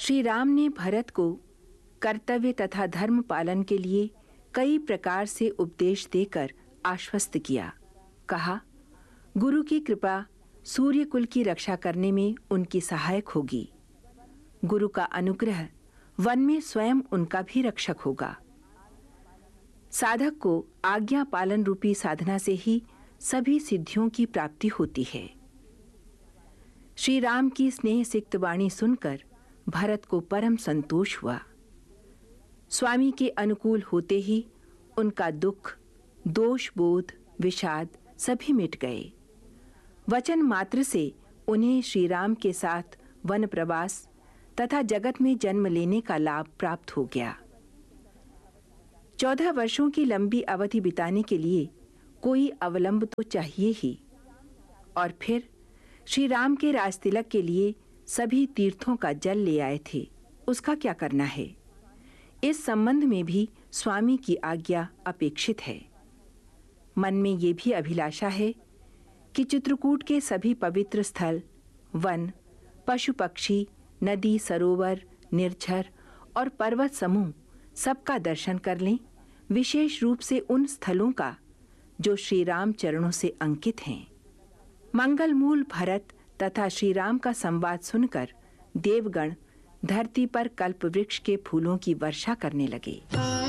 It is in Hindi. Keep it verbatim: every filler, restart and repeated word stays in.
श्री राम ने भरत को कर्तव्य तथा धर्म पालन के लिए कई प्रकार से उपदेश देकर आश्वस्त किया। कहा, गुरु की कृपा सूर्य कुल की रक्षा करने में उनकी सहायक होगी। गुरु का अनुग्रह वन में स्वयं उनका भी रक्षक होगा। साधक को आज्ञा पालन रूपी साधना से ही सभी सिद्धियों की प्राप्ति होती है। श्री राम की स्नेह सिक्त वाणी सुनकर भरत को परम संतोष हुआ। स्वामी के अनुकूल होते ही उनका दुख, दोष बोध, विषाद सभी मिट गए। वचन मात्र से उन्हें श्री राम के साथ वन प्रवास तथा जगत में जन्म लेने का लाभ प्राप्त हो गया। चौदह वर्षों की लंबी अवधि बिताने के लिए कोई अवलंब तो चाहिए ही। और फिर श्री राम के राजतिलक के लिए सभी तीर्थों का जल ले आए थे, उसका क्या करना है? इस संबंध में भी स्वामी की आज्ञा अपेक्षित है। मन में ये भी अभिलाषा है कि चित्रकूट के सभी पवित्र स्थल, वन, पशु पक्षी, नदी, सरोवर, निर्झर और पर्वत समूह सबका दर्शन कर लें, विशेष रूप से उन स्थलों का जो श्री राम चरणों से अंकित हैं। मंगलमूल भरत तथा श्री राम का संवाद सुनकर देवगण धरती पर कल्प वृक्ष के फूलों की वर्षा करने लगे।